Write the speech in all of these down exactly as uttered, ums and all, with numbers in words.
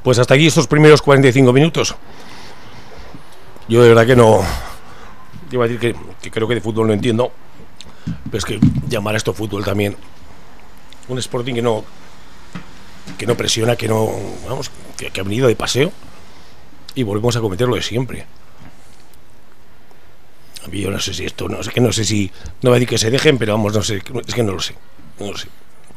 Pues hasta aquí estos primeros cuarenta y cinco minutos. Yo de verdad que no... Iba a decir que, que creo que de fútbol no entiendo, pero es que llamar a esto fútbol también... Un Sporting que no... Que no presiona, que no... Vamos, que, que ha venido de paseo. Y volvemos a cometer lo de siempre. A mí yo no sé si esto... No sé, que no sé si... No voy a decir que se dejen, pero vamos, no sé. Es que no lo sé. No lo sé.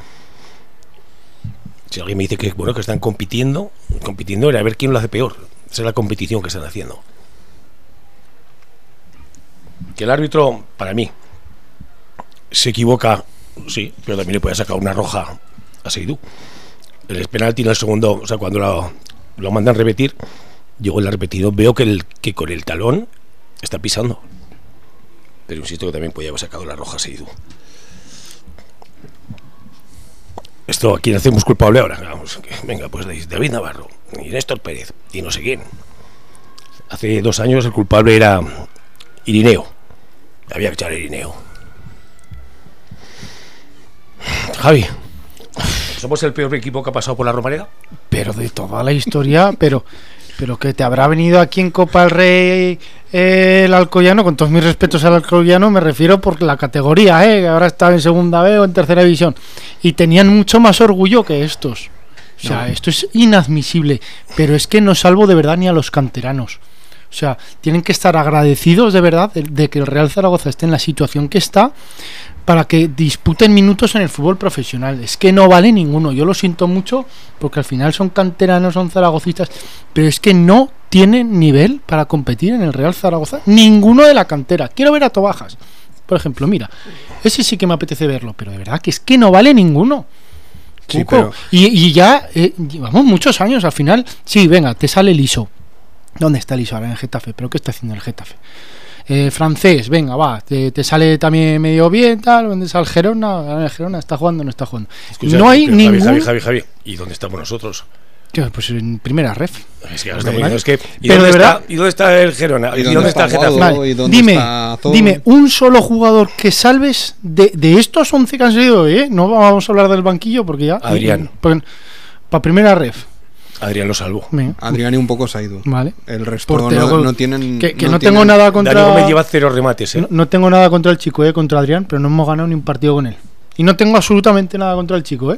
Si alguien me dice que bueno que están compitiendo, compitiendo era a ver quién lo hace peor. Esa es la competición que están haciendo. Que el árbitro, para mí, se equivoca, sí, pero también le puede sacar una roja a Seydou. El penalti en el segundo, o sea, cuando lo, lo mandan repetir, yo en la repetido veo que, el, que con el talón está pisando. Pero insisto que también podía haber sacado la roja a Seydou. Esto, ¿a quién hacemos culpable ahora? Vamos, que, venga, pues David Navarro y Néstor Pérez y no sé quién. Hace dos años el culpable era Irineo. Había que echar a Irineo. Javi, ¿somos el peor equipo que ha pasado por la Romareda? Pero de toda la historia, pero... Pero que te habrá venido aquí en Copa del Rey eh, el Alcoyano, con todos mis respetos al Alcoyano, me refiero por la categoría, eh, que ahora está en segunda B o en tercera división, y tenían mucho más orgullo que estos. O sea, no. Esto es inadmisible, pero es que no salvo de verdad ni a los canteranos. O sea, tienen que estar agradecidos de verdad de, de que el Real Zaragoza esté en la situación que está, para que disputen minutos en el fútbol profesional. Es que no vale ninguno, yo lo siento mucho, porque al final son canteranos, son zaragocistas, pero es que no tienen nivel para competir en el Real Zaragoza, ninguno de la cantera. Quiero ver a Tobajas, por ejemplo, mira, ese sí que me apetece verlo, pero de verdad que es que no vale ninguno. Sí, pero... y, y ya eh, llevamos muchos años, al final, sí, venga, te sale Liso. ¿Dónde está Liso ahora en el Getafe? ¿Pero qué está haciendo el Getafe? Eh, francés, venga, va, te, te sale también medio bien, tal, ¿dónde está el Gerona? El Gerona está jugando, no está jugando. Escucha, no hay ningún... Javi, Javi, Javi, Javi, ¿y dónde estamos nosotros? ¿Qué? Pues en primera ref. Es que ahora estamos viendo, es que, ¿y, pero dónde de verdad, está, ¿y dónde está el Gerona? ¿Y, ¿Y dónde, dónde está el Getafe? Vale, ¿y dónde dime, está dime, un solo jugador que salves de, de estos once que han salido, ¿eh? No vamos a hablar del banquillo porque ya... Adrián. Para primera ref. Adrián lo salvó. Bien. Adrián y un poco Saído. Vale. El resto no, no tienen. Que, que no, no tienen... tengo nada contra. Dani Gómez lleva cero remates, ¿eh? No, no tengo nada contra el chico, eh, contra Adrián, pero no hemos ganado ni un partido con él. Y no tengo absolutamente nada contra el chico, eh.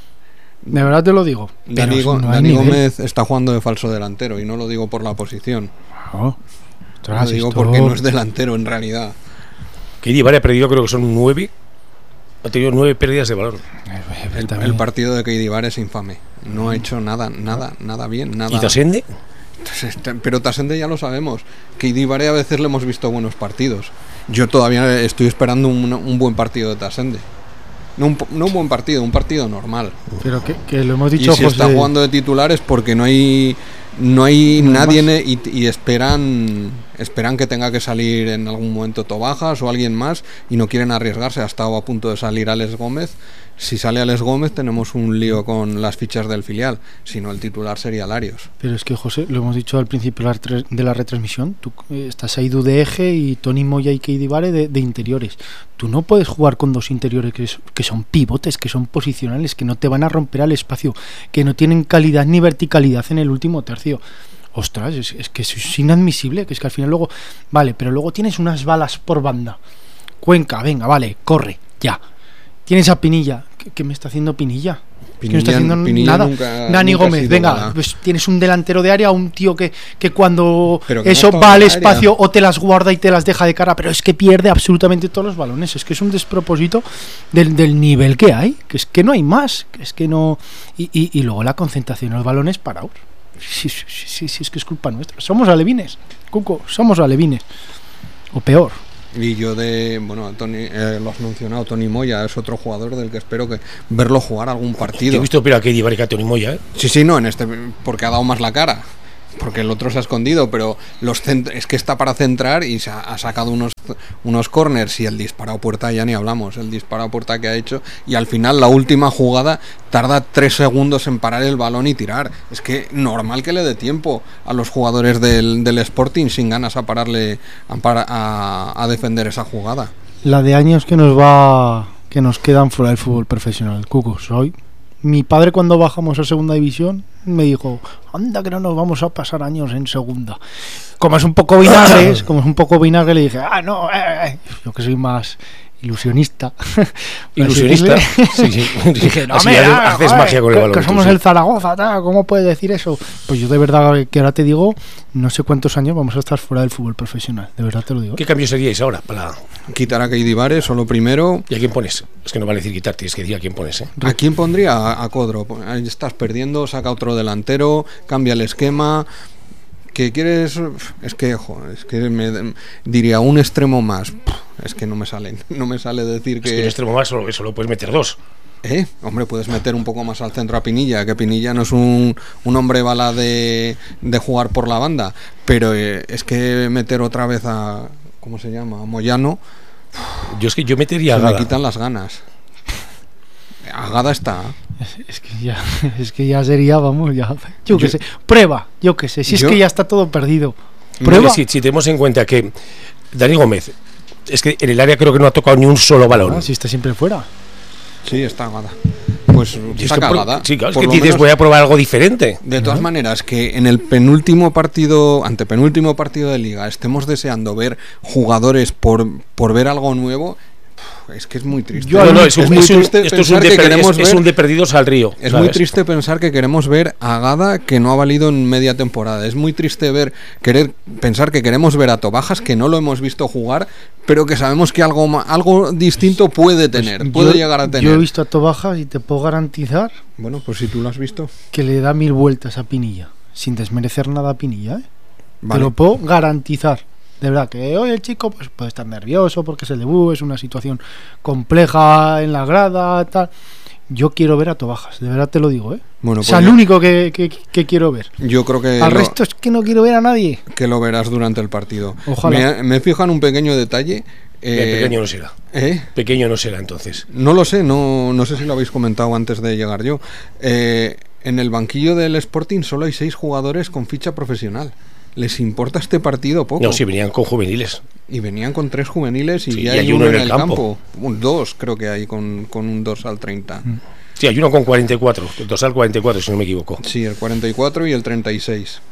De verdad te lo digo. Dani, no Dani Gómez está jugando de falso delantero y no lo digo por la posición. Oh, lo digo esto... porque no es delantero en realidad. Que Divari ha perdido, creo que son nueve. Ha tenido nueve pérdidas de balón. El, el partido de Keidibar es infame. No ha hecho nada, nada, nada bien, nada. ¿Y Tasende? Pero Tasende ya lo sabemos. Keidibar a veces le hemos visto buenos partidos. Yo todavía estoy esperando un, un buen partido de Tasende. No un, no un buen partido, un partido normal. Pero que, que lo hemos dicho. Y si José... está jugando de titular es porque no hay no hay no nadie ne, y, y esperan esperan que tenga que salir en algún momento Tobajas o alguien más y no quieren arriesgarse. Ha estado a punto de salir Alex Gómez. Si sale Alex Gómez tenemos un lío con las fichas del filial, si no el titular sería Larios. Pero es que José, lo hemos dicho al principio de la retransmisión, tú eh, estás Saídu de eje y Tony Moya y Keidibare de, de interiores. Tú no puedes jugar con dos interiores que, es, que son pivotes, que son posicionales, que no te van a romper al espacio, que no tienen calidad ni verticalidad en el último tercio. Ostras, es, es que es inadmisible, que es que al final luego, vale, pero luego tienes unas balas por banda. Cuenca, venga, vale, corre, ya. Tienes a Pinilla. ¿Qué, qué me está haciendo Pinilla? Pinilla, que no está haciendo Pinilla nada. Nunca, Dani nunca Gómez, venga, nada. Pues tienes un delantero de área, un tío que, que cuando que eso no va al espacio área. O te las guarda y te las deja de cara, pero es que pierde absolutamente todos los balones. Es que es un despropósito del, del nivel que hay, que es que no hay más, que es que no. Y, y, y luego la concentración en los balones parados. Sí, sí, sí, sí, es que es culpa nuestra. Somos alevines, Cuco, somos alevines. O peor. Y yo de, bueno, Tony, eh, lo has mencionado, Tony Moya es otro jugador del que espero que verlo jugar algún partido. Yo he visto pero a Keidibare que a Tony Moya, ¿eh? Sí, sí, no, en este, porque ha dado más la cara. Porque el otro se ha escondido, pero los cent- es que está para centrar y se ha, ha sacado unos unos corners y el disparo a puerta ya ni hablamos, el disparo a puerta que ha hecho y al final la última jugada tarda tres segundos en parar el balón y tirar. Es que normal que le dé tiempo a los jugadores del, del Sporting sin ganas a pararle a, a, a defender esa jugada. La de años que nos va que nos quedan fuera del fútbol profesional, Cuco, soy Mi padre, cuando bajamos a segunda división, me dijo, anda que no nos vamos a pasar años en segunda. Como es un poco vinagre, como es un poco vinagre, le dije, ah, no, eh, eh. Yo que soy más ilusionista. Ilusionista. Sí, sí. Dije, no, Así mira, haces, haces joder, magia con el que, balón. que somos tú, sí. el Zaragoza, tal, ¿cómo puedes decir eso? Pues yo de verdad que ahora te digo, no sé cuántos años vamos a estar fuera del fútbol profesional. De verdad te lo digo. ¿Qué cambios seríais ahora? Para... Quitar a Keidi Bares, solo primero. ¿Y a quién pones? Es que no vale decir quitar, tienes que decir a quién pones, ¿eh? ¿A quién pondría? A, a Codro. Ahí estás perdiendo, saca otro delantero, cambia el esquema. ¿Qué quieres? Es que, jo, es que me diría un extremo más. Es que no me sale, no me sale decir que... Es que un extremo más solo, solo puedes meter dos. ¿Eh? Hombre, puedes meter un poco más al centro a Pinilla, que Pinilla no es un, un hombre bala de, de jugar por la banda, pero eh, es que meter otra vez a... ¿Cómo se llama? A Moyano... Yo es que yo metería a Se me Gada. quitan las ganas. Agada está. Es, es que ya, es que ya sería, vamos, ya. Yo qué Yo- sé. Prueba, yo qué sé. Si Yo- es que ya está todo perdido. Pero Prueba. si, si tenemos en cuenta que Dani Gómez, es que en el área creo que no ha tocado ni un solo balón. Ah, si está siempre fuera. Sí, está Agada. Pues Y está esto por- cagada. sí, claro, es Por que lo dices, menos- voy a probar algo diferente. De todas maneras, que en el penúltimo partido, antepenúltimo partido de liga, estemos deseando ver jugadores por, por ver algo nuevo, es que es muy triste. Yo No, no, al- es un, muy es un- triste esto es un, pensar de, que per- queremos es- es ver- un de perdidos al río. Es ¿sabes? muy triste pensar que queremos ver a Gada que no ha valido en media temporada. Es muy triste ver querer pensar que queremos ver a Tobajas que no lo hemos visto jugar, pero que sabemos que algo ma- algo distinto puede tener, puede Pues Yo- llegar a tener. Yo he visto a Tobajas y te puedo garantizar Bueno, pues si tú lo has visto. que le da mil vueltas a Pinilla. Sin desmerecer nada a Pinilla, ¿eh? Vale. Te lo puedo garantizar. De verdad, que hoy el chico pues, puede estar nervioso porque es el debut, es una situación compleja en la grada, tal. Yo quiero ver a Tobajas, de verdad te lo digo, ¿eh? Bueno, O sea, pues el yo- único que, que- que quiero ver. Yo creo que Al lo, resto es que no quiero ver a nadie. que lo verás durante el partido. Ojalá. Me, me fijo en un pequeño detalle. Eh, eh, pequeño no será. ¿eh? Pequeño no será entonces. No lo sé, no, no sé si lo habéis comentado antes de llegar yo. Eh, en el banquillo del Sporting solo hay seis jugadores con ficha profesional. ¿Les importa este partido poco? No, si venían con juveniles. Y venían con tres juveniles y Sí, ya y hay uno en el campo. Un dos, creo que hay con, con un dos al treinta. Sí, hay uno con cuarenta y cuatro, el total cuarenta y cuatro, si no me equivoco. Sí, el cuarenta y cuatro y el treinta y seis.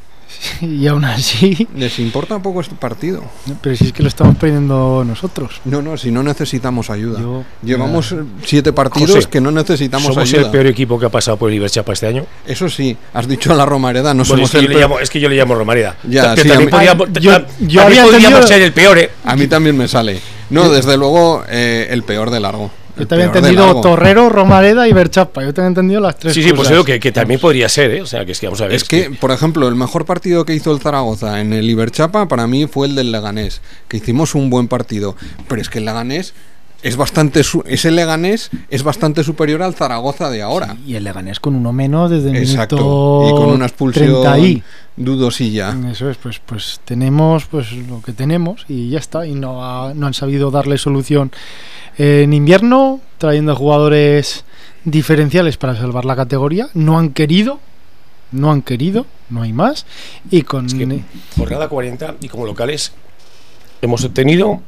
Y aún así, ¿Les importa poco este partido? pero si es que lo estamos perdiendo nosotros. No, no, si no necesitamos ayuda. Yo- Llevamos eh, siete partidos José, que no necesitamos Somos ayuda. el peor equipo que ha pasado por el Iberchapa este año. Eso sí, has dicho a la Romareda, no Bueno, somos es, que el yo le peor. llamo, es que yo le llamo Romareda. Ya, Pero sí, también a mí- podríamos, Yo- tam- yo también había podríamos entendido- ser el peor, ¿eh? A mí también me sale. No, desde luego, eh, el peor de largo. Yo El te había peor de entendido largo. Torrero, Romareda y Berchapa. Yo te había entendido las tres Sí, sí, pues cosas. digo que, que también podría ser, ¿eh? O sea, que es que vamos a ver. Es que, por ejemplo, el mejor partido que hizo el Zaragoza en el Iberchapa para mí fue el del Leganés, que hicimos un buen partido, pero es que el Leganés es bastante su- ese Leganés es bastante superior al Zaragoza de ahora. Y el Leganés con uno menos desde el Exacto. minuto Y con una expulsión treinta y. dudosilla. Eso es, pues, pues tenemos pues lo que tenemos y ya está. Y no, ha- no han sabido darle solución eh, en invierno, trayendo jugadores diferenciales para salvar la categoría. No han querido, no han querido, no hay más. Y con Es que jornada cuarenta y como locales hemos obtenido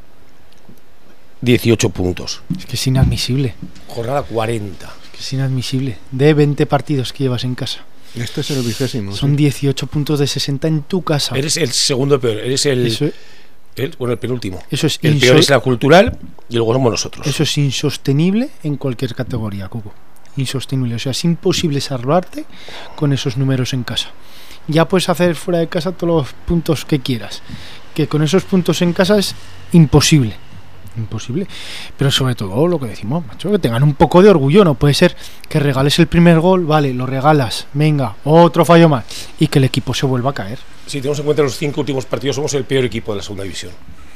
dieciocho puntos. es que es inadmisible. Jornada cuarenta. Es que es inadmisible. De veinte partidos que llevas en casa. Este es el vigésimo. Son sí. dieciocho puntos de sesenta en tu casa. Eres el segundo peor, eres el, Eso, el- bueno, el penúltimo. eso es El inso- peor es la cultural y luego somos nosotros. Eso es insostenible en cualquier categoría, Cuco. Insostenible. O sea, es imposible salvarte con esos números en casa. Ya puedes hacer fuera de casa todos los puntos que quieras. Que con esos puntos en casa es imposible. Imposible. Pero sobre todo lo que decimos, macho, que tengan un poco de orgullo. No puede ser que regales el primer gol, vale, lo regalas, venga, otro fallo más. Y que el equipo se vuelva a caer. Si tenemos en cuenta los cinco últimos partidos, somos el peor equipo de la segunda división.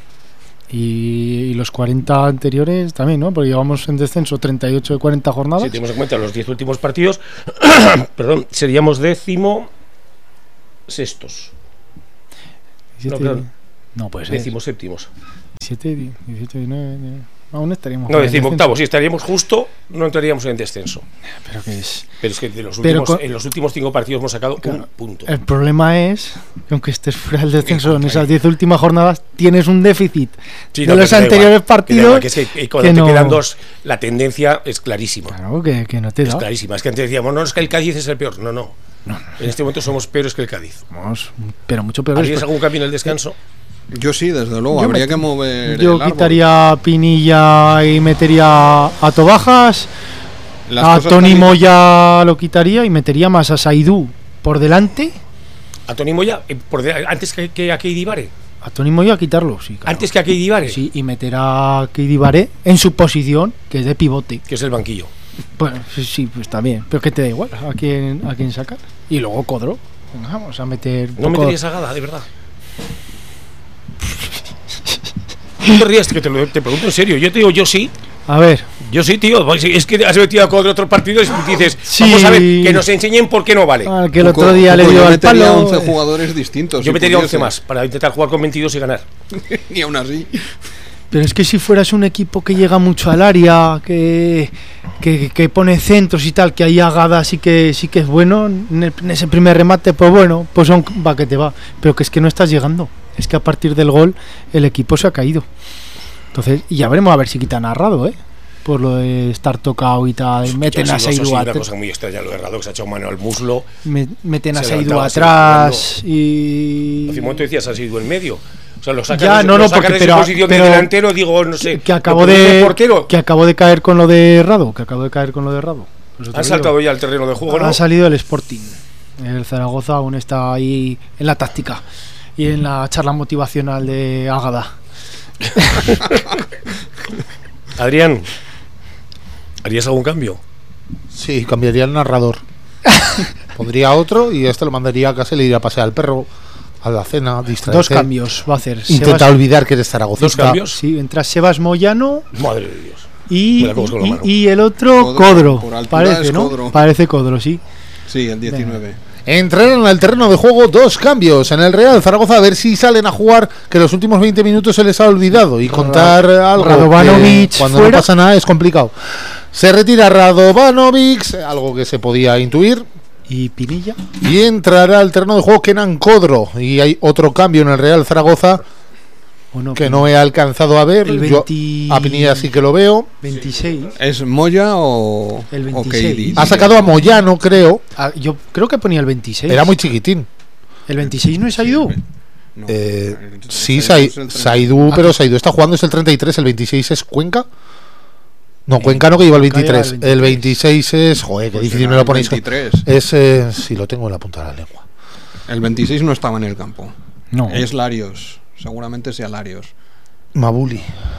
Y, y los cuarenta anteriores también, ¿no? Porque llevamos en descenso treinta y ocho de cuarenta jornadas. Si tenemos en cuenta los diez últimos partidos, perdón, seríamos décimo sextos. Diecisiete- no, perdón. no puede ser. Décimo séptimos. diecisiete, dieciocho, diecinueve, aún estaríamos. No, decimos octavos, si estaríamos justo, no entraríamos en descenso. Pero que es. Pero es que de los Pero últimos, con- en los últimos cinco partidos hemos sacado Claro, un punto. El problema es que aunque estés fuera del descenso en Ahí. esas diez últimas jornadas, tienes un déficit Sí, de no, los que da anteriores igual, que da partidos. igual, que es que, eh, cuando que te no- quedan dos, la tendencia es clarísima. Claro, que, que no te Es da. clarísima. Es que antes decíamos, no, es que el Cádiz es el peor. No, no. En este momento somos peores que el Cádiz. Vamos, pero mucho peor. ¿Harías algún cambio en el descanso? Yo sí, desde luego, Yo habría me- que mover. Yo el árbol. quitaría a Pinilla y metería a Tobajas. Las A cosas Tony tal y- Moya lo quitaría y metería más a Saidú por delante. A Tony Moya, eh, por de- antes que, que a Keidi Vare. A Tony Moya quitarlo, sí. Claro. Antes que a Keidi Vare, Sí, y meter a Keidi Baré en su posición, que es de pivote. que es el banquillo. Bueno, sí, sí, pues está bien. Pero que te da igual a quién, a quién sacar. Y luego Codro. Venga, vamos a meter. un No poco- meterías a Gada, de verdad. No te rías, que te, lo, te pregunto en serio. Yo te digo, yo sí. A ver, Yo sí, tío. Es que has metido a Codro otros partidos y dices, Sí. vamos a ver, que nos enseñen por qué no vale. al que el Cuco- otro día le Cuco, dio yo al metería palo. once eh, jugadores distintos. Yo si metería once pudiese. más para intentar jugar con veintidós y ganar. Ni aún así. Pero es que si fueras un equipo que llega mucho al área, que, que, que pone centros y tal, que ahí Agada sí que sí que es bueno, en, el- en ese primer remate, pues bueno, pues son, va que te va. Pero que es que no estás llegando. Es que a partir del gol el equipo se ha caído. Entonces, y ya veremos a ver si quitan a Rado, ¿eh? Por lo de estar tocado y tal. Que Meten ha a sido- eso ha Seidú sido una at- cosa muy extraña lo de Rado, que se ha echado mano al muslo. me- meten a Se Seidú levantaba, se atrás y... Hace un momento decías, ha sido en medio. O sea, lo sacas, Ya, de, no, lo no, sacas porque- de su pero- posición pero- de delantero, digo, no sé. que acabo lo pones de portero. que acabo de caer con lo de Rado, que acabo de caer con lo de Rado. Por eso te Ha digo. saltado ya al terreno de juego, ¿no? Ha salido el Sporting. El Zaragoza aún está ahí en la táctica y en la charla motivacional de Ágada. Adrián, ¿harías algún cambio? Sí, cambiaría el narrador. Pondría otro y este lo mandaría a casa y le iría a pasear al perro, a la cena, distraerse. Dos cambios va a hacer. Intenta Sebas- olvidar que eres zaragozista. ¿Dos cambios? Sí, entra Sebas Moyano Madre de Dios. y, Me la coges con la y- mano. y el otro Codro, Codro. por altura Parece, es ¿no? Codro. Parece Codro, sí. Sí, el diecinueve. Entraron al terreno de juego dos cambios en el Real Zaragoza, a ver si salen a jugar, que los últimos veinte minutos se les ha olvidado y contar algo Radovanovic que cuando fuera. no pasa nada es complicado. Se retira Radovanovic, algo que se podía intuir, Y Pinilla. y entrará al terreno de juego Kenan Codro. Y hay otro cambio en el Real Zaragoza Bueno, que no he alcanzado a ver. El Yo veinte a Pinilla sí que lo veo. veintiséis. ¿Es Moya o, El o veintiséis. Keidi? Ha sacado a Moyano, creo. Ah, yo creo que ponía el veintiséis. Era muy chiquitín. ¿El veintiséis no es Aidú? No, Eh, el- sí, el- Sai- es el treinta. Saidú, pero Saidú está jugando, es el treinta y tres, el veintiséis es Cuenca. No, Cuenca no, que lleva el Cuenca lleva el veintitrés. El veintiséis es, joder, qué Pues difícil será me lo el ponéis. veintitrés. Es, eh, sí, lo tengo en la punta de la lengua. El veintiséis no estaba en el campo. No. Es Larios. Seguramente sea Larios. Mabuli.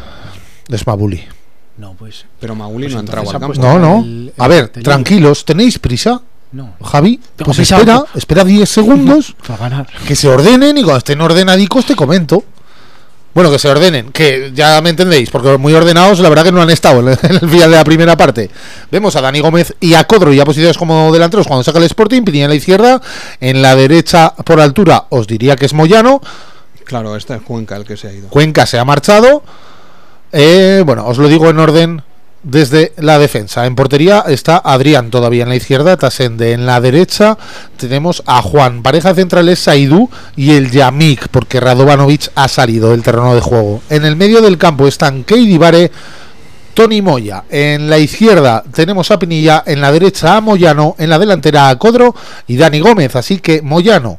Es Mabuli. No, pues. Pero Mauli Pues no entraba entonces al ha campo. puesto- No, no. el- A el ver, cartelillo. tranquilos, ¿tenéis prisa, No. Javi? Tengo Pues prisa, espera, porque- espera diez segundos Para ganar. que se ordenen y cuando estén ordenadicos te comento. Bueno, que se ordenen, que ya me entendéis, porque muy ordenados la verdad que no han estado en el, en el final de la primera parte. Vemos a Dani Gómez y a Codro ya posicionados como delanteros cuando saca el Sporting, Pinilla en la izquierda, en la derecha por altura os diría que es Moyano, Claro, este es Cuenca el que se ha ido. Cuenca se ha marchado. Eh, bueno, os lo digo en orden desde la defensa. En portería está Adrián todavía en la izquierda, Tasende en la derecha. Tenemos a Juan, pareja central es Saidú y el Yamik, porque Radovanovic ha salido del terreno de juego. En el medio del campo están Keidi Vare, Tony Moya. En la izquierda tenemos a Pinilla, en la derecha a Moyano, en la delantera a Codro y Dani Gómez. Así que Moyano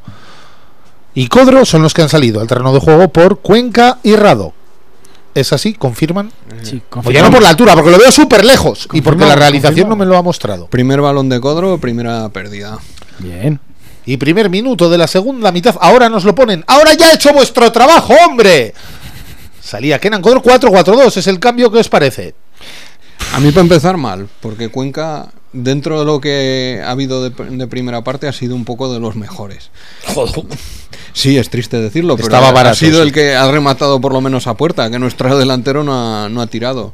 y Codro son los que han salido al terreno de juego por Cuenca y Rado. ¿Es así? ¿Confirman? Sí, Moyano por la altura, porque lo veo súper lejos y porque Confirmado, la realización confirmado. no me lo ha mostrado. Primer balón de Codro, primera pérdida. Bien. Y primer minuto de la segunda mitad. Ahora nos lo ponen. ¡Ahora ya he hecho vuestro trabajo, hombre! Salía Kenan Codro cuatro cuatro dos. ¿Es el cambio que os parece? A mí para empezar mal, porque Cuenca, dentro de lo que ha habido de, de primera parte, ha sido un poco de los mejores. Joder. Sí, es triste decirlo, pero Estaba ha barato, sido sí. el que ha rematado por lo menos a puerta, que nuestro delantero no ha, no ha tirado.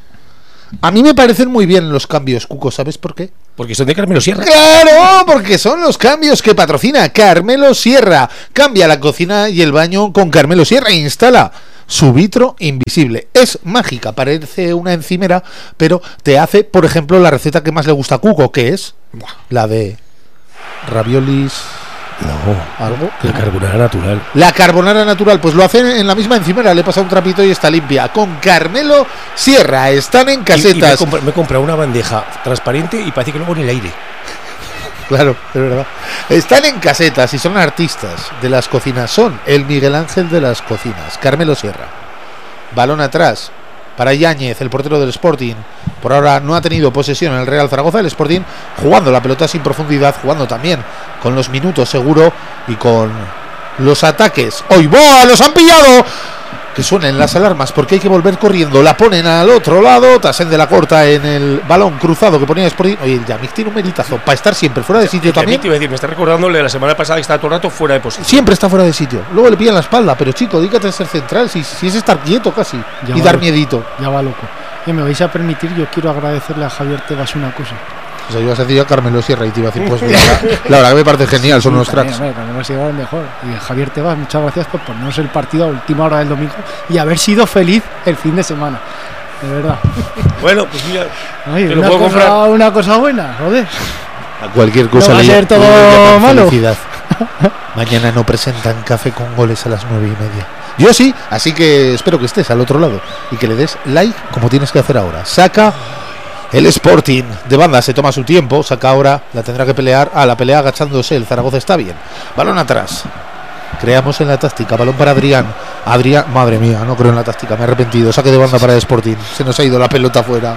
A mí me parecen muy bien los cambios, Cuco. ¿Sabes por qué? Porque son de Carmelo Sierra. ¡Claro! Porque son los cambios que patrocina Carmelo Sierra. Cambia la cocina y el baño con Carmelo Sierra e instala su vitro invisible. Es mágica, parece una encimera, pero te hace, por ejemplo, la receta que más le gusta a Cuco, que es la de raviolis... No, algo. la carbonara natural. La carbonara natural, pues lo hacen en la misma encimera, le pasa un trapito y está limpia. Con Carmelo Sierra, están en casetas. Y, y me, he compra, me he comprado una bandeja transparente y parece que luego en el aire. Claro, es verdad. Están en casetas y son artistas de las cocinas. Son el Miguel Ángel de las cocinas, Carmelo Sierra. Balón atrás para Yáñez, el portero del Sporting. Por ahora no ha tenido posesión en el Real Zaragoza. El Sporting jugando la pelota sin profundidad, jugando también con los minutos seguro y con los ataques. ¡Hoy boa! ¡Los han pillado! Que suenen las alarmas porque hay que volver corriendo. La ponen al otro lado. Tasen de la corta en el balón cruzado que ponía Sporting. Oye, el Yamik tiene un meritazo para estar siempre fuera de sitio también. Te iba a decir, me está recordándole de la semana pasada que estaba todo el rato fuera de posición. Siempre está fuera de sitio. Luego le pillan la espalda. Pero chico, dígate a ser central. Si, si es estar quieto casi. Ya y va dar loco. miedito. Ya va loco. Y me vais a permitir, yo quiero agradecerle a Javier Tebas una cosa. O sea, yo ibas a decir a Carmelo Sierra y te iba a decir, pues mira, la, la verdad que me parece genial, son Sí, unos también, cracks. hombre, Carmelo Sierra es mejor. Y Javier Tebas, muchas gracias por ponernos el partido a última hora del domingo y haber sido feliz el fin de semana. De verdad. Bueno, pues mira, Oye, te lo una, puedo cosa, comprar. una cosa buena, joder. A cualquier cosa No va a le- ser todo le llaman malo. felicidad. Mañana no presentan Café con Goles a las nueve y media. Yo sí, así que espero que estés al otro lado y que le des like como tienes que hacer ahora. Saca el Sporting de banda, se toma su tiempo, saca ahora, la tendrá que pelear. A la pelea agachándose, el Zaragoza está bien. Balón atrás. Creamos en la táctica, balón para Adrián. Adrián, madre mía, no creo en la táctica, me he arrepentido. Saque de banda para el Sporting. Se nos ha ido la pelota fuera.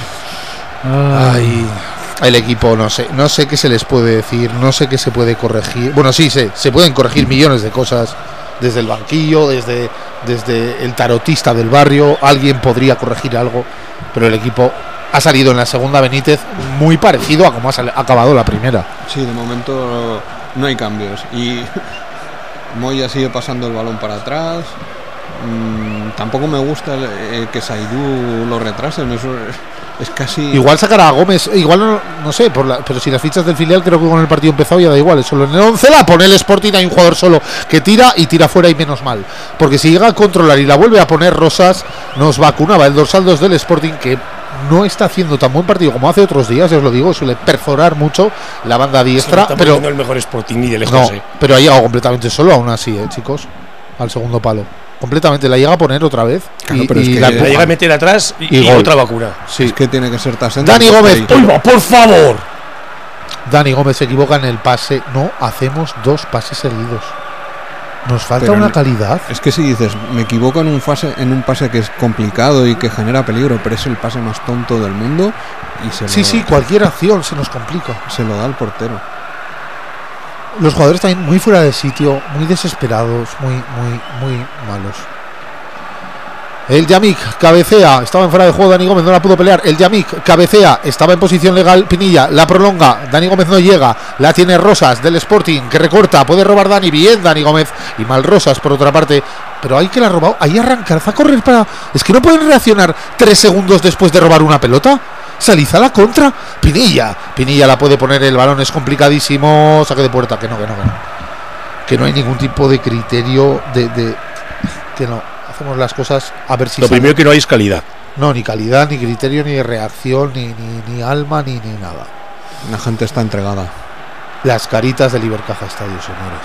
Ay, el equipo, no sé, no sé qué se les puede decir, no sé qué se puede corregir. Bueno, sí, sé, se pueden corregir millones de cosas desde el banquillo, desde, desde el tarotista del barrio. Alguien podría corregir algo, pero el equipo ha salido en la segunda Benítez muy parecido a como ha sal- acabado la primera. Sí, de momento no hay cambios. Y Moya sigue pasando el balón para atrás. Mm, tampoco me gusta el, eh, que Saidú lo retrasen. Eso es casi. Igual sacará a Gómez, igual no, no sé, por la, pero si las fichas del filial creo que con el partido empezado ya da igual, es solo en el once la pone el Sporting, hay un jugador solo que tira y tira fuera y menos mal, porque si llega a controlar y la vuelve a poner Rosas, nos vacunaba el dorsal dos del Sporting, que no está haciendo tan buen partido como hace otros días, ya os lo digo, suele perforar mucho la banda diestra, Sí, pero el mejor Sporting ni de lejos, no, eh. pero ha llegado completamente solo aún así, eh, chicos, al segundo palo. Completamente, la llega a poner otra vez. Claro, y, pero es y que la la La llega a empujan. meter atrás y, Y y gol. otra vacuna. Sí. Es que tiene que ser Tassen. Dani Gómez, Ahí. ¡Uy, por favor! Dani Gómez se equivoca en el pase. No hacemos dos pases seguidos. Nos falta Pero una no- calidad. Es que si dices, me equivoco en un fase, en un pase que es complicado y que genera peligro, pero es el pase más tonto del mundo y se Sí, lo, sí, cualquier acción se nos complica. se lo da al portero. Los jugadores también muy fuera de sitio, muy desesperados, muy, muy, muy malos. El Yamik cabecea, estaba en fuera de juego Dani Gómez, no la pudo pelear. El Yamik cabecea, estaba en posición legal Pinilla, la prolonga, Dani Gómez no llega, la tiene Rosas del Sporting, que recorta, puede robar Dani, bien Dani Gómez, y mal Rosas por otra parte, pero hay que la ha robado, ahí arrancar, a correr para... Es que no pueden reaccionar tres segundos después de robar una pelota. Saliza la contra, Pinilla, Pinilla la puede poner, el balón es complicadísimo, saque de puerta, que no, que no, que no. Que no hay ningún tipo de criterio de... de que no. Hacemos las cosas a ver si Lo sale. primero que no hay es calidad. No, ni calidad, ni criterio, ni reacción, ni, ni, ni alma, ni, ni nada. La gente está entregada. Las caritas del Ibercaja Estadio, señores.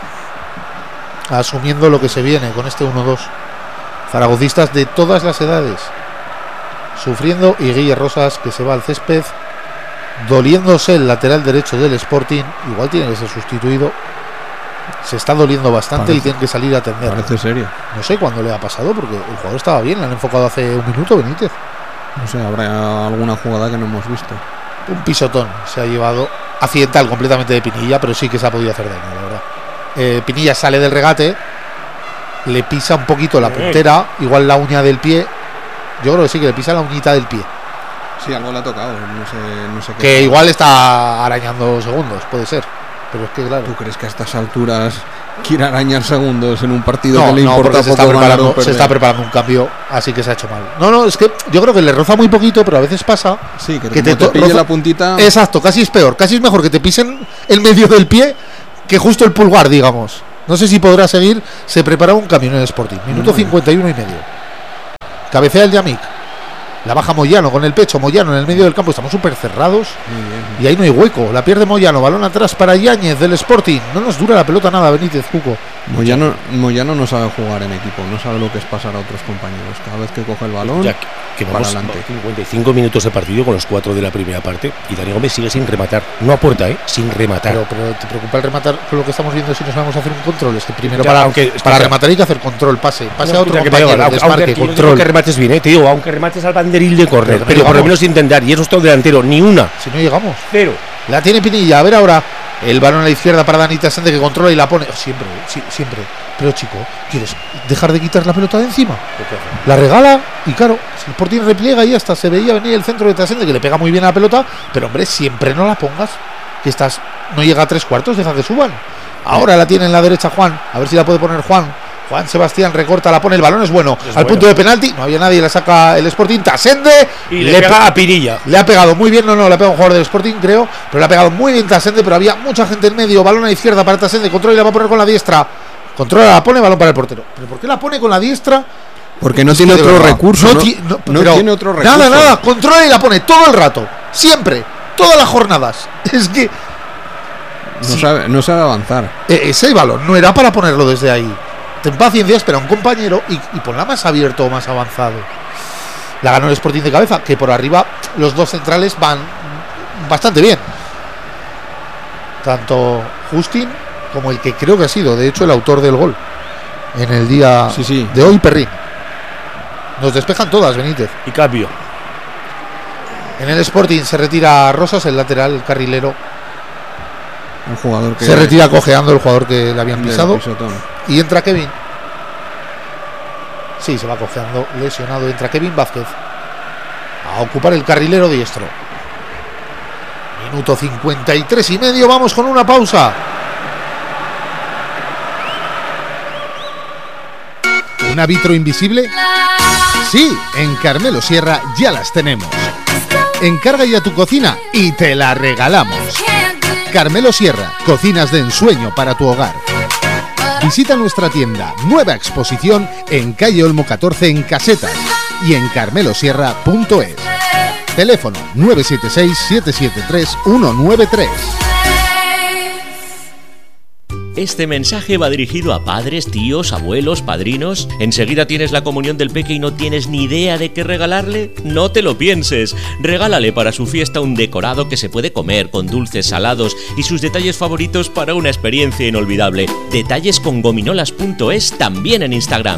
Asumiendo lo que se viene con este uno dos. Zaragocistas de todas las edades sufriendo, y Guille Rosas, que se va al césped, doliéndose el lateral derecho del Sporting. Igual tiene que ser sustituido. Se está doliendo bastante. Parece- y tiene que salir a atender. Parece serio. No sé cuándo le ha pasado, porque el jugador estaba bien, le han enfocado hace un minuto Benítez. No sé, habrá alguna jugada que no hemos visto. Un pisotón se ha llevado accidental completamente de Pinilla, pero sí que se ha podido hacer daño, la verdad. Eh, Pinilla sale del regate, le pisa un poquito la puntera, igual la uña del pie. Yo creo que sí, que le pisa la uñita del pie. Sí, algo le ha tocado. No sé, no sé qué. Que igual está arañando segundos, puede ser. Pero es que, claro. ¿Tú crees que a estas alturas quiere arañar segundos en un partido No, que le no, importa porque se está, poco ganar o preparando, se perder? está preparando un cambio, así que se ha hecho mal. No, no, es que yo creo que le roza muy poquito, pero a veces pasa. Sí, que, que como te te, pille roza- la puntita. Exacto, casi es peor, casi es mejor que te pisen el medio del pie que justo el pulgar, digamos. No sé si podrá seguir. Se preparaba un camión en el Sporting. Minuto No, cincuenta y uno y medio. Cabecea el Yamik. La baja Moyano con el pecho. Moyano en el medio del campo. Estamos súper cerrados. Muy bien. Y ahí no hay hueco. La pierde Moyano. Balón atrás para Yáñez del Sporting. No nos dura la pelota nada, Benítez, Cuco. Moyano, Moyano no sabe jugar en equipo, no sabe lo que es pasar a otros compañeros. Cada vez que coge el balón, Ya que, que para vamos adelante. cincuenta y cinco minutos de partido con los cuatro de la primera parte y Dani Gómez sigue sin rematar. No aporta, ¿eh? Sin rematar. Pero, pero te preocupa el rematar con lo que estamos viendo si nos vamos a hacer un control. Es que primero Ya, para, aunque- es que para ya- rematar hay que hacer control, pase. Pase No, a otro que me compañero, da igual, desmarque, aunque, yo control. digo que remates bien, ¿eh? Te digo, aunque remates al banderil de córner, Pero pero, por lo llegamos. menos intentar. Y eso es todo delantero, ni una. Si no llegamos. Cero. La tiene Pinilla. A ver ahora. El balón a la izquierda para Dani Tasende que controla y la pone. Siempre, sí, siempre. Pero chico, ¿quieres dejar de quitar la pelota de encima? La regala y claro, el Sporting repliega y hasta se veía venir el centro de Tasende que le pega muy bien a la pelota. Pero hombre, siempre no la pongas. Que estás, no llega a tres cuartos, deja que suban. Ahora la tiene en la derecha Juan. A ver si la puede poner Juan. Juan Sebastián recorta, la pone, el balón es bueno. Es Al bueno. punto de penalti, no había nadie, la saca el Sporting. Tasende Y le, pega a Pirilla. le ha pegado muy bien, no, no, le ha pegado un jugador del Sporting, creo, pero le ha pegado muy bien Tasende, pero había mucha gente en medio, balón a la izquierda para Tasende, controla y la va a poner con la diestra. Controla, la pone, balón para el portero. ¿Pero por qué la pone con la diestra? Porque no Es tiene que de otro verdad, recurso. No, No, ti- no, no pero tiene otro recurso. Nada, nada, controla y la pone todo el rato, siempre, todas las jornadas. Es que No, Sí. sabe, no sabe avanzar. eh, ese balón no era para ponerlo desde ahí. Ten paciencia, espera a un compañero y, y ponla más abierto o más avanzado. La ganó el Sporting de cabeza, que por arriba los dos centrales van bastante bien. Tanto Justin como el que creo que ha sido, de hecho, el autor del gol en el día Sí, sí. de hoy, Perrín. Nos despejan todas, Benítez. Y cambio. En el Sporting se retira Rosas, el lateral, el carrilero. Un jugador que Se retira cojeando el jugador que le habían le pisado. pisotón. Y entra Kevin. Sí, se va cojeando, lesionado. Entra Kevin Vázquez a ocupar el carrilero diestro. Minuto cincuenta y tres y medio. Vamos con una pausa. ¿Un árbitro invisible? Sí, en Carmelo Sierra ya las tenemos. Encarga ya tu cocina y te la regalamos. Carmelo Sierra, cocinas de ensueño para tu hogar. Visita nuestra tienda, nueva exposición en calle Olmo catorce en Casetas y en carmelosierra punto es. Teléfono nueve siete seis, siete siete tres, uno nueve tres. Este mensaje va dirigido a padres, tíos, abuelos, padrinos. ¿Enseguida tienes la comunión del peque y no tienes ni idea de qué regalarle? No te lo pienses. Regálale para su fiesta un decorado que se puede comer con dulces, salados y sus detalles favoritos para una experiencia inolvidable. Detalles con gominolas punto es también en Instagram.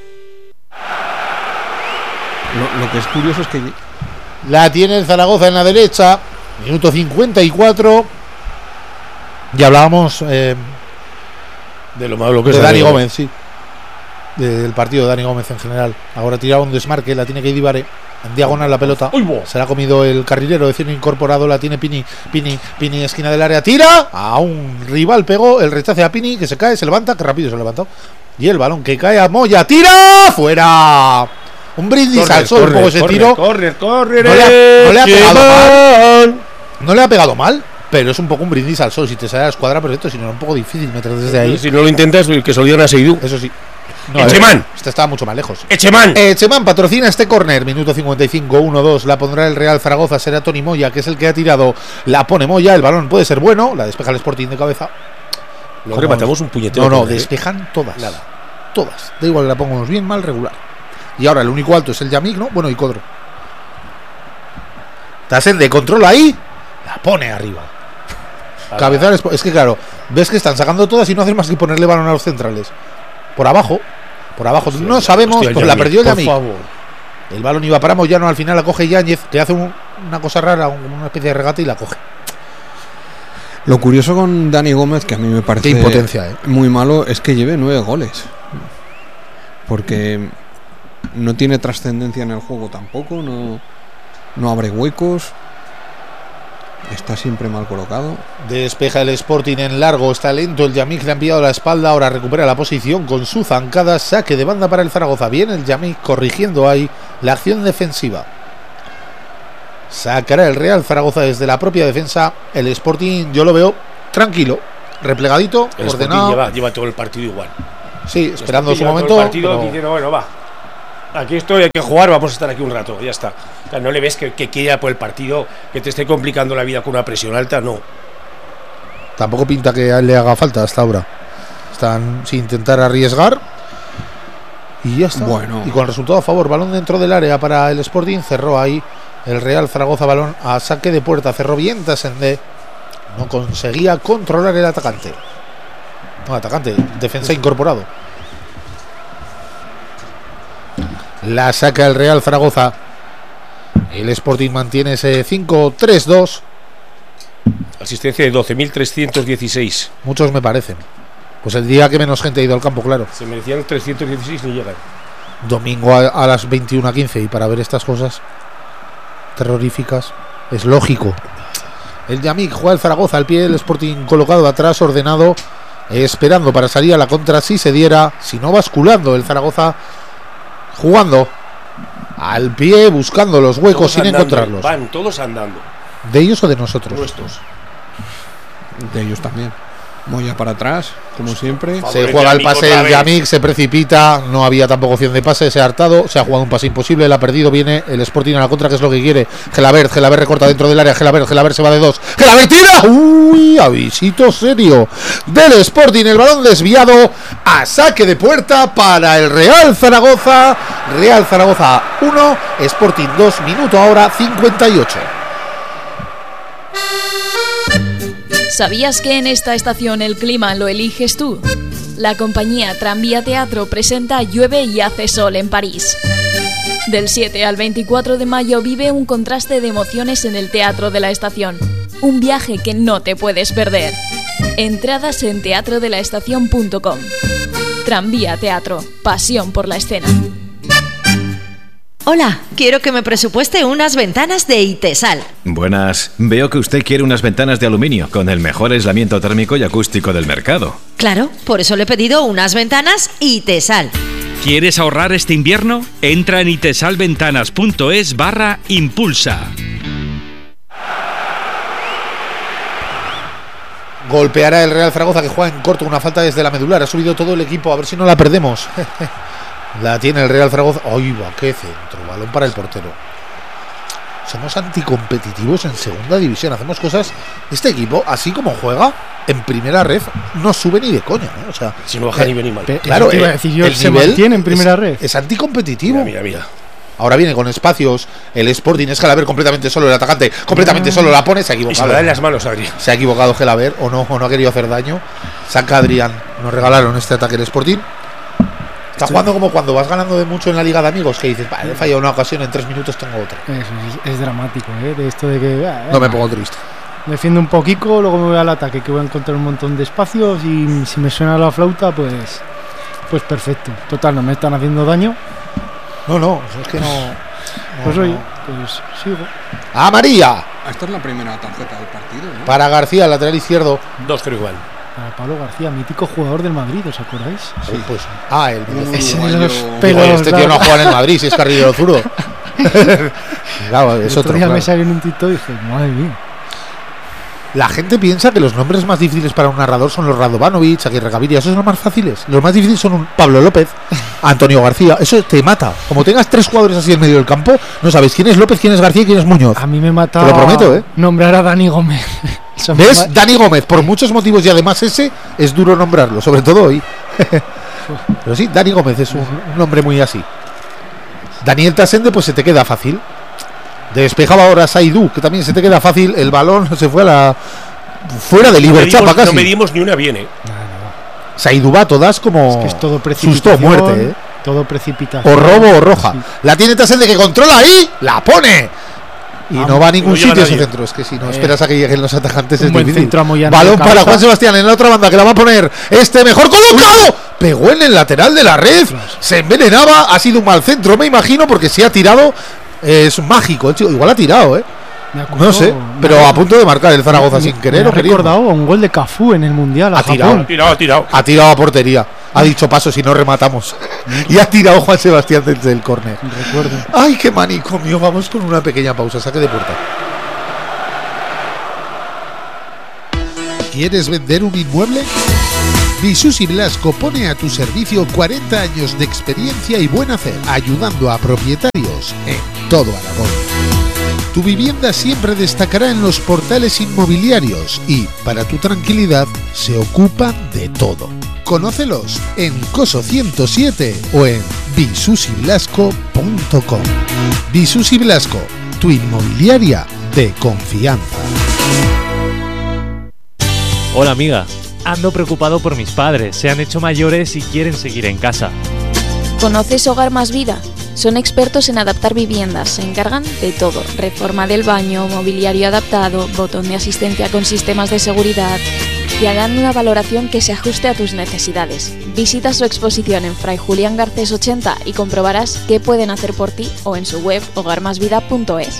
Lo, lo que es curioso es que La tiene el Zaragoza en la derecha. Minuto cincuenta y cuatro. Ya hablábamos eh, De lo malo que de es Dani Gómez, sí. Del partido de Dani Gómez en general. Ahora tira un desmarque, la tiene que ir Ibare. En diagonal la pelota. Uy, bo. Se la ha comido el carrilero, decir incorporado, la tiene Pini. Pini, Pini, esquina del área. Tira. A un rival pegó. El rechace a Pini, que se cae, se levanta, que rápido se ha levantado. Y el balón que cae a Moya. ¡Tira! ¡Fuera! Un brindis Corner, al sol, un poco ese corner, tiro. Corre, corre, No le ha- no le ha pegado mal. No le ha pegado mal, pero es un poco un brindis al sol. Si te sale a la escuadra, perfecto. Si no, era un poco difícil meter desde ahí. Si no lo intentas, que se lo digan a Seidú. Eso sí. No, Echeman. eh, Este estaba mucho más lejos. Echeman. Echeman patrocina este córner. Minuto cincuenta y cinco, uno dos. La pondrá el Real Zaragoza. Será Tony Moya, que es el que ha tirado. La pone Moya. El balón puede ser bueno. La despeja el Sporting de cabeza. No ¿Cómo rematamos es? un puñetero. No, no, córner, ¿eh? despejan todas. Nada. Todas. Da igual que la pongamos bien, mal, regular. Y ahora el único alto es el Yamik, ¿no? Bueno, y Codro. Tasende controla ahí. La pone arriba. Cabezar es, es que claro, ves que están sacando todas y no hacen más que ponerle balón a los centrales. Por abajo. Por abajo. Hostia, no sabemos, hostia, pues la Yamik, perdió por Yamik. favor. El balón iba para Moyano, al final la coge Yáñez, que hace un- una cosa rara, un- una especie de regate y la coge. lo curioso con Dani Gómez, que a mí me parece Qué impotencia, eh. muy malo, es que lleve nueve goles. Porque no tiene trascendencia en el juego tampoco, no, no abre huecos, está siempre mal colocado. Despeja el Sporting en largo, está lento, el Yamik le ha enviado la espalda, ahora recupera la posición con su zancada, saque de banda para el Zaragoza. Bien el Yamik corrigiendo ahí la acción defensiva. Sacará el Real Zaragoza desde la propia defensa. El Sporting yo lo veo tranquilo, replegadito, El ordenado. Lleva, lleva todo el partido igual. Sí, esperando su Lleva todo momento. el partido pero... diciendo, bueno, va. Aquí estoy, hay que jugar, vamos a estar aquí un rato, ya está. O sea, no le ves que, que quiera por el partido, que te esté complicando la vida con una presión alta, no. Tampoco pinta que a él le haga falta hasta ahora. Están sin intentar arriesgar. Y ya está. Bueno. Y con el resultado a favor, balón dentro del área para el Sporting. Cerró ahí el Real Zaragoza, balón a saque de puerta. Cerró bien Tasendé. No conseguía controlar el atacante. No, atacante, defensa incorporado. La saca el Real Zaragoza. El Sporting mantiene ese cinco tres dos. Asistencia de doce mil trescientos dieciséis. Muchos me parecen. Pues el día que menos gente ha ido al campo, claro. Se merecían trescientos dieciséis ni llegan. Domingo a, a las veintiuna quince. Y para ver estas cosas terroríficas es lógico. El Yamik juega el Zaragoza al pie, el Sporting colocado atrás, ordenado, esperando para salir a la contra si se diera, si no basculando el Zaragoza, jugando al pie, buscando los huecos Todos sin andando, encontrarlos. Van todos andando. ¿De ellos o de nosotros? Nuestros. De ellos también. Moya para atrás, como siempre. Favor. Se el juega el Yamik pase otra el vez. Yamik, se precipita, no había tampoco opción de pase, se ha hartado, se ha jugado un pase imposible, la ha perdido, viene el Sporting a la contra, que es lo que quiere. Gelabert, Gelabert recorta dentro del área, Gelabert, Gelabert se va de dos. Gelabert tira, uy, avisito serio del Sporting, el balón desviado a saque de puerta para el Real Zaragoza. Real Zaragoza uno, Sporting dos, minuto ahora cincuenta y ocho. ¿Sabías que en esta estación el clima lo eliges tú? La compañía Tranvía Teatro presenta Llueve y hace sol en París. Del siete al veinticuatro de mayo vive un contraste de emociones en el Teatro de la Estación. Un viaje que no te puedes perder. Entradas en teatro de la estación punto com. Tranvía Teatro, pasión por la escena. Hola, quiero que me presupueste unas ventanas de Itesal. Buenas. Veo que usted quiere unas ventanas de aluminio con el mejor aislamiento térmico y acústico del mercado. Claro, por eso le he pedido unas ventanas Itesal. ¿Quieres ahorrar este invierno? Entra en itesalventanas.es barra impulsa. Golpeará el Real Zaragoza, que juega en corto, una falta desde la medular. Ha subido todo el equipo, a ver si no la perdemos. La tiene el Real Zaragoza. ¡Ay, va! ¡Qué centro! Balón para el portero. Somos anticompetitivos en segunda división. Hacemos cosas. Este equipo, así como juega en primera red, no sube ni de coña, ¿eh? O sea, Si no baja eh, ni bien ni mal. Pe- claro, Eso te iba a eh, decir yo, el se nivel mantiene en primera es, red. es anticompetitivo. Mira, mira, mira. Ahora viene con espacios el Sporting. Es Gelabert completamente solo, el atacante completamente solo. La pone, se ha Y se equivocado. lo da en las manos a Adrián. Se ha equivocado Gelabert o no, o no ha querido hacer daño. Saca Adrián. Nos regalaron este ataque el Sporting. Está jugando como cuando vas ganando de mucho en la liga de amigos, que dices, vale, he fallado una ocasión, en tres minutos tengo otra. Eso es, es dramático, ¿eh? De esto de que... ah, No me venga, pongo triste. defiendo un poquito, luego me voy al ataque, que voy a encontrar un montón de espacios y si me suena la flauta, pues... Pues perfecto. Total, no me están haciendo daño. No, no, es que no. no, Pues no. oye, pues sigo. Amarilla Esta es la primera tarjeta del partido, ¿no? para García, lateral izquierdo. Dos creo igual. Para Pablo García, mítico jugador del Madrid, ¿os acordáis? Sí, pues. Ah, el. Un Ese de uruguayo- los Digo, pelos este tío no largos. juega en el Madrid, si es carrilero zurdo. Claro, El es otro otro. día claro. me salió en un TikTok y dije, madre mía. La gente piensa que los nombres más difíciles para un narrador son los Radovanovic, Aguirre Gaviria. Esos son los más fáciles. Los más difíciles son un Pablo López, Antonio García. Eso te mata. Como tengas tres jugadores así en medio del campo, no sabes quién es López, quién es García y quién es Muñoz. A mí me mata. Te lo prometo, ¿eh? Nombrar a Dani Gómez. Eso me ¿Ves? ma- Dani Gómez, por muchos motivos y además ese es duro nombrarlo, sobre todo hoy. Pero sí, Dani Gómez es un, un nombre muy así. Daniel Tasende, pues se te queda fácil. Despejaba ahora Saidú, que también se te queda fácil. El balón se fue a la. Fuera de No Liberchapa medimos, casi. no medimos ni una bien, ¿eh? Saidú va a todas como. Es que es todo susto precipitación. o muerte, ¿eh? Todo precipitación. O robo o roja. Sí. La tiene Tasende que controla ahí, la pone. Y Vamos, no va a ningún no llega sitio ese nadie. centro. Es que si no Eh, esperas a que lleguen los atajantes un es buen difícil. centro a Moyano Balón de para cabeza. Juan Sebastián en la otra banda, que la va a poner este mejor colocado. Pegó en el lateral de la red. Se envenenaba. Ha sido un mal centro, me imagino, porque si ha tirado. Es mágico el chico. Igual ha tirado, ¿eh? Me acuerdo- No sé. me Pero ha- a punto de marcar el Zaragoza me- sin me querer ha o queriendo. recordado a un gol de Cafú en el Mundial a Ha tirado. Japón. Ha tirado, ha tirado. Ha tirado a portería. Ha dicho paso si no rematamos. Y ha tirado Juan Sebastián desde el córner. Recuerdo. Ay, qué manicomio. Vamos con una pequeña pausa. Saque de puerta. ¿Quieres vender un inmueble? Visus y Blasco pone a tu servicio cuarenta años de experiencia y buen hacer, ayudando a propietarios en todo Aragón. Tu vivienda siempre destacará en los portales inmobiliarios y, para tu tranquilidad, se ocupan de todo. Conócelos en Coso ciento siete o en visus y blasco punto com. Visus y Blasco, tu inmobiliaria de confianza. Hola amiga, ando preocupado por mis padres, se han hecho mayores y quieren seguir en casa. ¿Conoces Hogar Más Vida? Son expertos en adaptar viviendas, se encargan de todo, reforma del baño, mobiliario adaptado, botón de asistencia con sistemas de seguridad, y harán una valoración que se ajuste a tus necesidades. Visita su exposición en Fray Julián Garcés ochenta y comprobarás qué pueden hacer por ti o en su web hogar más vida punto es.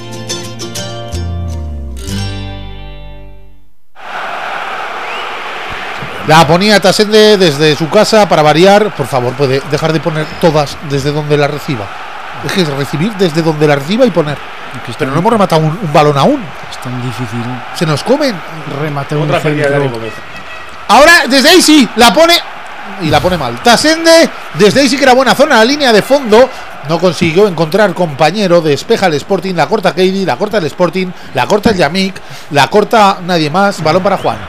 La ponía Tasende desde su casa para variar. Por favor, puede dejar de poner todas desde donde la reciba. Es que es recibir desde donde la reciba y poner. Pero no hemos rematado un, un balón aún. Es tan difícil. Se nos comen. Remate un Otra pérdida de Dani centro. Gómez. Ahora desde ahí sí, la pone y la pone mal. Tasende, desde ahí sí que era buena zona, la línea de fondo. No consiguió encontrar compañero, despeja el Sporting, la corta Keidi, la corta el Sporting, la corta el Yamik, la corta nadie más. Balón para Juan.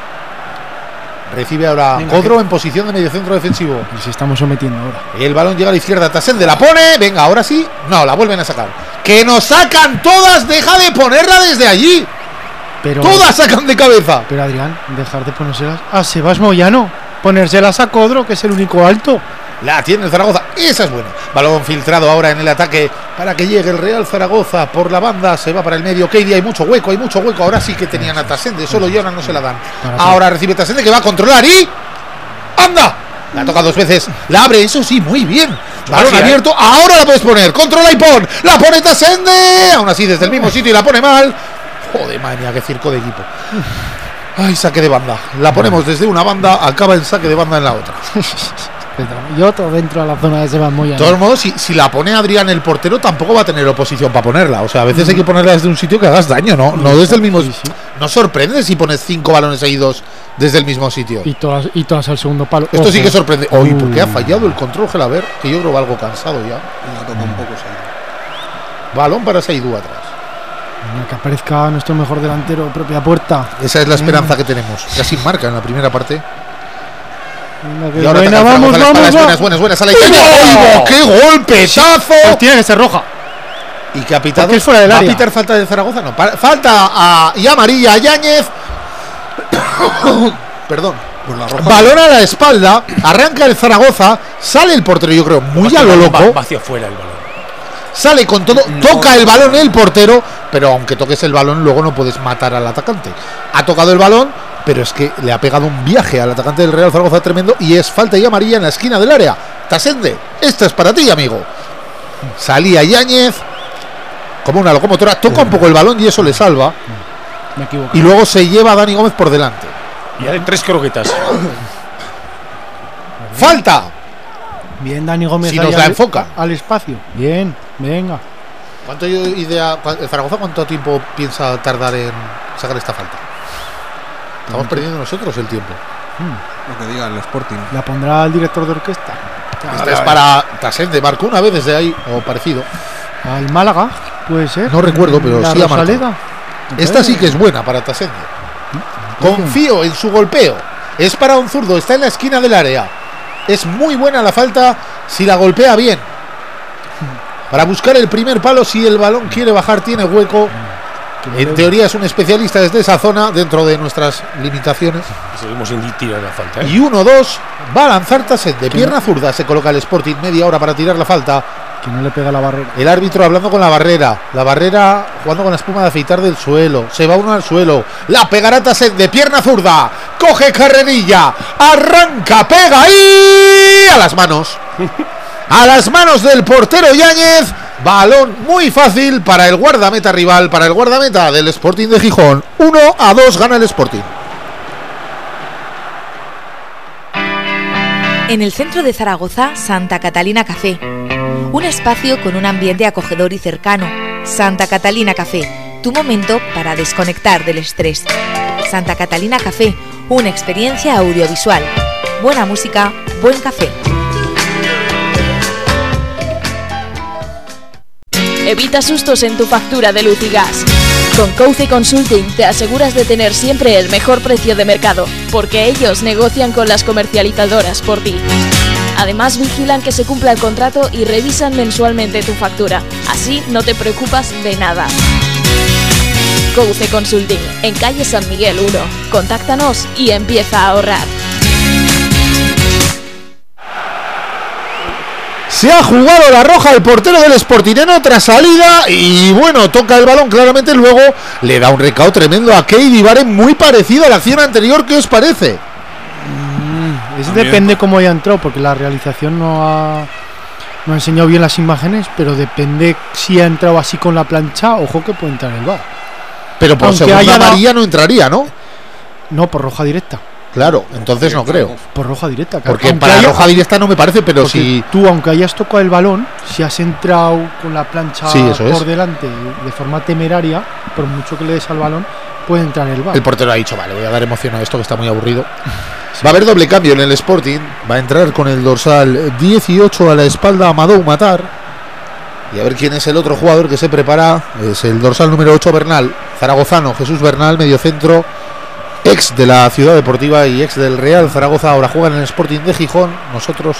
Recibe ahora Venga, Codro que- en posición de mediocentro defensivo. Nos estamos sometiendo ahora. El balón llega a la izquierda, Tasende la pone. Venga, ahora sí. No, la vuelven a sacar. ¡Que nos sacan todas! ¡Deja de ponerla desde allí! Pero, ¡Todas sacan de cabeza! pero Adrián, dejar de ponérselas a Sebas Moyano. Ponérselas a Codro, que es el único alto. La tiene el Zaragoza. Esa es buena. Balón filtrado ahora en el ataque para que llegue el Real Zaragoza por la banda. Se va para el medio. Keidi, hay mucho hueco, hay mucho hueco. Ahora sí que tenían a Tasende. Solo Jonas no se la dan. Ahora recibe Tasende que va a controlar y... ¡Anda! La toca dos veces. La abre, eso sí, muy bien. Balón Magia, abierto. Ahora la puedes poner. Controla y pon. La pone Tasende. Aún así desde el mismo sitio y la pone mal. Joder, madre mía, qué circo de equipo. Ay, saque de banda. La ponemos desde una banda. Acaba en saque de banda en la otra. Y otro dentro de la zona de Sebas De Moyano. todos modos, si, si la pone Adrián el portero, tampoco va a tener oposición para ponerla. O sea, a veces hay que ponerla desde un sitio que hagas daño, ¿no? No desde el mismo. Sí, sí. No sorprende si pones cinco balones seguidos desde el mismo sitio. Y todas, y todas al segundo palo. Esto sí Ojo. que sorprende. Uy, Uh. porque ha fallado el control Gelaber, que yo creo va algo cansado ya. La toca un poco Seidú. Balón para Seidú atrás. Venga, que aparezca nuestro mejor delantero, propia puerta. Esa es la esperanza que tenemos. Casi marca en la primera parte. Venga, que Y ahora buena, ataca el vamos, Zaragoza, la espalda, vamos, es vamos. buena, es buena, es buena. Sale ahí. ¡Oh! ¡Qué golpetazo! Pues tiene que ser roja. Y que ha pitado. Porque es fuera del ¿Va a área. pitar falta de Zaragoza? No, pa- falta a, y amarilla a Yáñez. Perdón. Pues la roja. Balón a la espalda, arranca el Zaragoza, sale el portero, yo creo, muy a lo Va- loco. va hacia afuera el balón. Sale con todo, toca el balón el portero, pero aunque toques el balón, luego no puedes matar al atacante. Ha tocado el balón, pero es que le ha pegado un viaje al atacante del Real Zaragoza tremendo y es falta y amarilla en la esquina del área. Tasende, esta es para ti, amigo. Salía Yáñez como una locomotora, toca un poco el balón y eso le salva. Me equivoco. Y luego se lleva a Dani Gómez por delante. Y hay tres croquetas. ¡Falta! Bien, Dani Gómez. Si ahí nos la al- enfoca. Al espacio. Bien, venga. ¿Cuánto idea, cua- el Zaragoza cuánto tiempo piensa tardar en sacar esta falta? Estamos perdiendo nosotros el tiempo. Lo que diga el Sporting. La pondrá el director de orquesta. Esta es para Tasende, marcó una vez desde ahí, o parecido. Al Málaga, puede ser. No recuerdo, pero La sí ha marcado. Rosaleda. Esta sí que es buena para Tasende. Confío en su golpeo. Es para un zurdo, está en la esquina del área. Es muy buena la falta si la golpea bien. Para buscar el primer palo, si el balón quiere bajar, tiene hueco. En teoría es un especialista desde esa zona, dentro de nuestras limitaciones. Seguimos sin tirar la falta, ¿eh? Y uno dos va a lanzar Tasende. Pierna zurda se coloca el Sporting, media hora para tirar la falta. Que no le pega la barrera. El árbitro hablando con la barrera. La barrera jugando con la espuma de afeitar del suelo. Se va uno al suelo. La pegará Tasende, pierna zurda. Coge carrerilla. Arranca, pega y a las manos. A las manos del portero Yáñez. Balón muy fácil para el guardameta rival, para el guardameta del Sporting de Gijón. uno a dos gana el Sporting. En el centro de Zaragoza, Santa Catalina Café. Un espacio con un ambiente acogedor y cercano. Santa Catalina Café, tu momento para desconectar del estrés. Santa Catalina Café, una experiencia audiovisual. Buena música, buen café. Evita sustos en tu factura de luz y gas. Con Couce Consulting te aseguras de tener siempre el mejor precio de mercado, porque ellos negocian con las comercializadoras por ti. Además vigilan que se cumpla el contrato y revisan mensualmente tu factura. Así no te preocupas de nada. Couce Consulting, en calle San Miguel uno. Contáctanos y empieza a ahorrar. Se ha jugado la roja el portero del Sportineno tras salida y bueno, toca el balón claramente, luego le da un recao tremendo a Keidi Baren, muy parecido a la acción anterior. ¿Qué os parece? Mm, eso depende cómo haya entrado, porque la realización no ha, no ha enseñado bien las imágenes, pero depende si ha entrado así con la plancha, ojo que puede entrar el V A R. Pero por Aunque segunda haya amarilla dado- no entraría, ¿no? No, por roja directa. Claro, entonces no creo. Por roja directa, claro. Porque Aunque para haya- roja directa no me parece, pero porque si... tú, aunque hayas tocado el balón, si has entrado con la plancha Sí, eso por es. delante de forma temeraria, por mucho que le des al balón, puede entrar el V A R. El portero ha dicho, vale, voy a dar emoción a esto que está muy aburrido. Va a haber doble cambio en el Sporting. Va a entrar con el dorsal dieciocho a la espalda Amadou Matar. Y a ver quién es el otro jugador que se prepara. Es el dorsal número ocho, Bernal. Zaragozano, Jesús Bernal, mediocentro, ex de la Ciudad Deportiva y ex del Real Zaragoza. Ahora juega en el Sporting de Gijón. Nosotros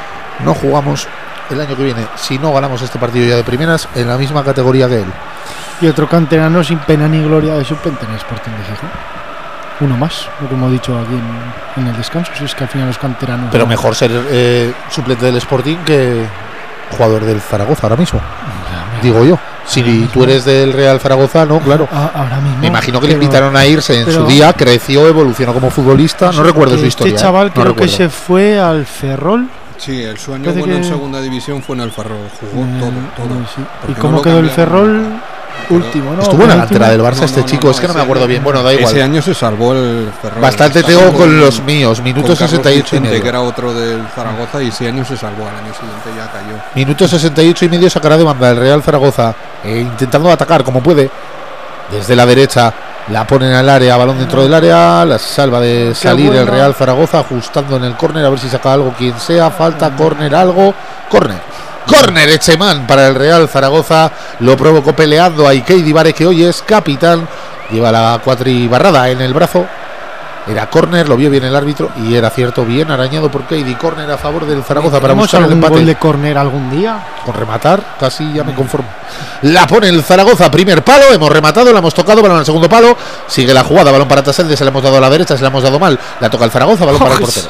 no jugamos el año que viene, si no ganamos este partido ya de primeras, en la misma categoría que él. Y otro canterano sin pena ni gloria de suplente en el Sporting de Gijón. Uno más, lo que hemos dicho aquí en, en el descanso, si es que al final los canteranos... Pero mejor ser eh, suplente del Sporting que jugador del Zaragoza ahora mismo, digo yo. Si tú eres del Real Zaragoza, no, claro. A- ahora mismo. Me imagino que le pero- invitaron a irse en pero- su día, creció, evolucionó como futbolista. No recuerdo su historia. Este chaval ¿eh? No creo que recuerdo. se fue al Ferrol. Sí, el sueño Parece bueno en que- segunda división fue en el Ferrol, jugó Eh, todo, todo. eh, sí. ¿Por ¿Y qué cómo no lo quedó el cambiaron? Ferrol? Último, ¿no? Estuvo en la Penúltimo. cantera del Barça No, este no, chico, no, es que no me ese acuerdo año- bien. Bueno, da igual. Ese año se salvó el Ferrol. Bastante Estaba tengo con los míos, minuto con Carlos sesenta y ocho y Vicente, medio. que era otro del Zaragoza, y ese año se salvó, al año siguiente ya cayó. Minuto sesenta y ocho y medio, sacará de banda el Real Zaragoza, eh, intentando atacar como puede. Desde la derecha la ponen al área, balón dentro del área, la salva de salir el bueno. Real Zaragoza, ajustando en el córner, a ver si saca algo quien sea, falta, córner, algo, córner. Córner Echeman para el Real Zaragoza, lo provocó peleando a Keidi Baren, que hoy es capitán, lleva la cuatribarrada en el brazo. Era córner, lo vio bien el árbitro y era cierto, bien arañado por Keidi. Córner a favor del Zaragoza para ¿Tenemos buscar el algún empate. gol de córner algún día? Con rematar, casi ya me conformo. La pone el Zaragoza, primer palo, hemos rematado, la hemos tocado, balón al segundo palo, sigue la jugada, balón para Tasende, se la hemos dado a la derecha, se la hemos dado mal, la toca el Zaragoza, balón para el portero.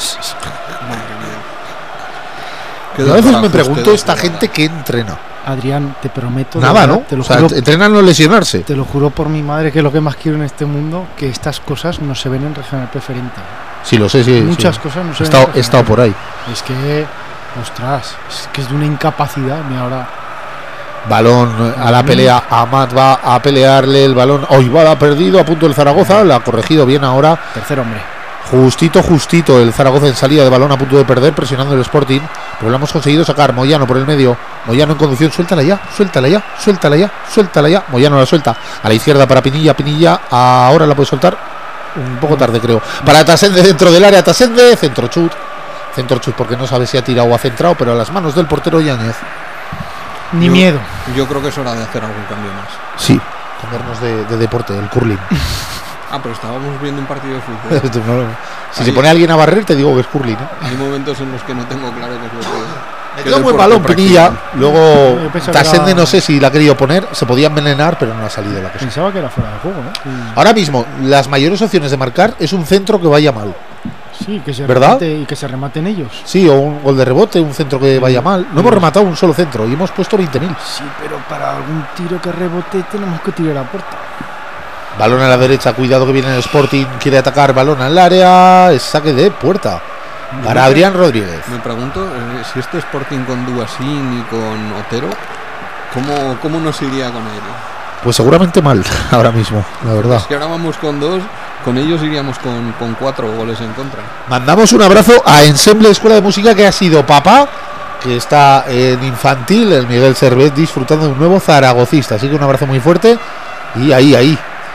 Qué Yo a veces me desbarajuste pregunto de esta jugada. gente que entrena. Adrián, te prometo... de Nada, verdad, ¿no? Te lo, O sea, juro, entrenan no lesionarse. te lo juro por mi madre, que es lo que más quiero en este mundo, que estas cosas no se ven en regional preferente. Sí, lo sé, sí. Muchas sí. cosas no se He ven estado, en he estado por ahí. Es que, ostras, es que es de una incapacidad. Mira, ahora Balón a la pelea, Amat va a pelearle el balón. Hoy va, la ha perdido, a punto el Zaragoza, la ha corregido bien ahora. tercer hombre. Justito, justito el Zaragoza en salida de balón, a punto de perder, presionando el Sporting, pero lo hemos conseguido sacar. Moyano por el medio, Moyano en conducción, suéltala ya, suéltala ya, suéltala ya, suéltala ya. Moyano la suelta a la izquierda para Pinilla, Pinilla ahora la puede soltar, un poco tarde creo. Para Tasende dentro del área, Tasende, centro chut, centro chut porque no sabe si ha tirado o ha centrado, pero a las manos del portero Yáñez. Ni Yo- miedo. Yo creo que es hora de hacer algún cambio más. Sí, cambiarnos de, de deporte, el curling. Ah, pero estábamos viendo un partido de fútbol. No, no. Si Ahí- se pone alguien a barrer, te digo que es curling, ¿eh? Hay momentos en los que no tengo claro qué es lo que... qué Metió un buen deporte balón Pinilla, practican. luego Yo pensaba que Tasende era- no sé si la ha querido poner, se podía envenenar, pero no ha salido la cosa. Pensaba que era fuera de juego, ¿no? Y- Ahora mismo, las mayores opciones de marcar es un centro que vaya mal. sí, que se ¿Verdad? remate y que se rematen ellos. Sí, o un gol de rebote, un centro que vaya mal. No hemos rematado un solo centro y hemos puesto veinte mil. Sí, pero para algún tiro que rebote tenemos que tirar a puerta. Balón a la derecha, cuidado que viene el Sporting, quiere atacar, balón al área, es saque de puerta. Para Adrián Rodríguez. Me pregunto eh, si este Sporting con Duasín y con Otero, ¿cómo, cómo nos iría con él? Pues seguramente mal, ahora mismo, la verdad. Es que ahora vamos con dos, con ellos iríamos con, con cuatro goles en contra. Mandamos un abrazo a Ensemble Escuela de Música, que ha sido papá, que está en infantil, el Miguel Servet, disfrutando de un nuevo zaragocista. Así que un abrazo muy fuerte. Y ahí, ahí,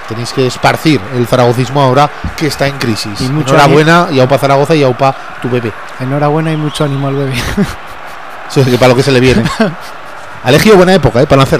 Tenéis que esparcir el zaragocismo ahora que está en crisis. Y mucho Enhorabuena, y aupa Zaragoza y aupa tu bebé. Enhorabuena y mucho ánimo al bebé. Sí, que para lo que se le viene. Alegio, buena época, ¿eh? Para lanzar